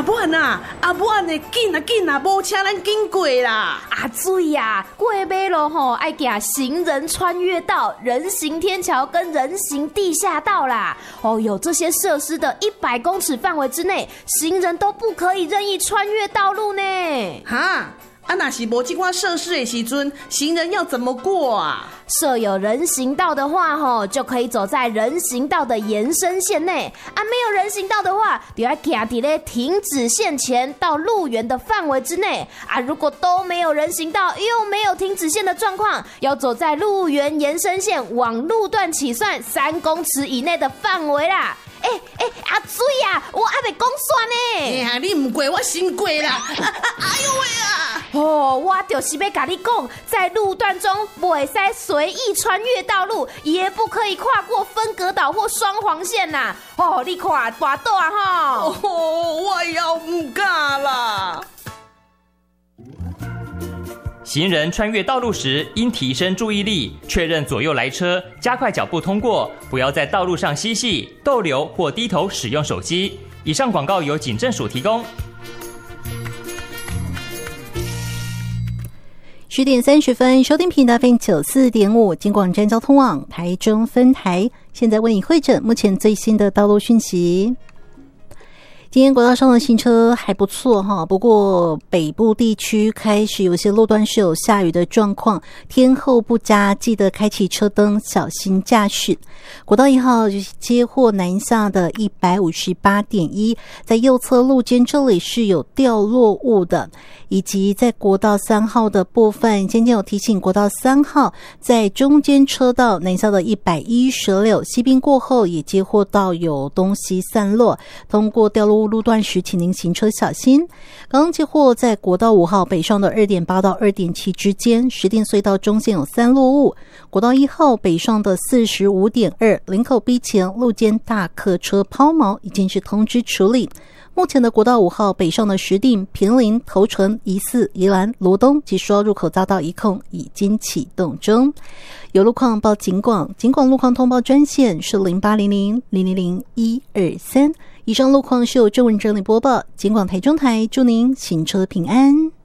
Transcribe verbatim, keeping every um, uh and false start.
不然啊，啊不然呢，紧啊紧啊，无车咱经过啦。 啊，注意啊，过马路吼爱行行人穿越道、人行天桥跟人行地下道啦。哦，有这些设施的一百公尺范围之内，行人都不可以任意穿越道路呢。 哈。啊，若是无这款设施的时阵，行人要怎么过啊？ 设有人行道的话，吼就可以走在人行道的延伸线内。啊，没有人行道的话，就要行在咧停止线前到路缘的范围之内。啊，如果都没有人行道又没有停止线的状况，要走在路缘延伸线往路段起算三公尺以内的范围啦。哎、欸、哎、欸，阿水啊，我还没讲算呢。 哎呀，你唔过，我先过啦！啊啊、哎呦喂啊！ 哦，我就是要跟你讲，在路段中不可以随意穿越道路，也不可以跨过分隔岛或双黄线呐。哦，你看大道啊哈！ 哦，我要唔敢啦。 行人穿越道路时，应提升注意力，确认左右来车，加快脚步通过，不要在道路上嬉戏、逗留或低头使用手机。以上广告由警政署提供。 十点三十分，收听频道 F M 九四点五，金广站交通网台中分台，现在为你汇整目前最新的道路讯息。今天国道上的行车还不错哈，不过北部地区开始有些路段是有下雨的状况，天候不佳，记得开启车灯，小心驾驶。国道一号接获南下的 一百五十八点一， 在右侧路肩这里是有掉落物的，以及在国道三号的部分，今天有提醒国道三号在中间车道南下的一百一十六西滨过后也接获到有东西散落，通过掉落物路段时请您行车小心。刚刚接获在国道五号北上的 二点八 到 二点七 之间，石碇隧道中线有散落物。国道一号北上的 四十五点二 林口 B 前路肩大客车抛锚已经是通知处理。目前的国道五号北上的石碇、坪林、头城、宜四、宜兰、罗东及十号入口匝道一控已经启动中。有路况报警广，警广路况通报专线是零八零零零零零一二三。以上路况是由郑文整理播报，警广台中台，祝您行车平安。